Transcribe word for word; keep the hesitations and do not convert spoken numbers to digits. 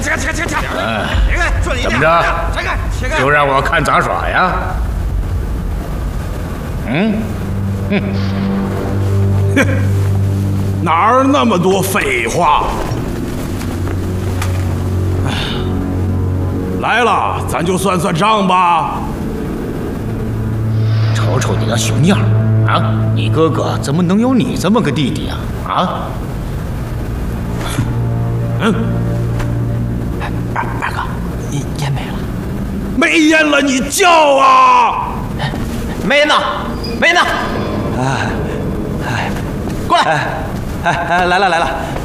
开，切开，切开，切开！ 嗯， 切开，这里怎么着？ 切开，切开！ 就让我看杂耍呀？嗯，哼， 哼，哪儿那么多废话？来了，咱就算算账吧。 瞅瞅你那熊样啊！你哥哥怎么能有你这么个弟弟啊？啊？ 嗯， 二二哥，你烟没了？ 没烟了，你叫啊！ 没呢，没呢。哎，哎，过来！哎哎哎，来了来了。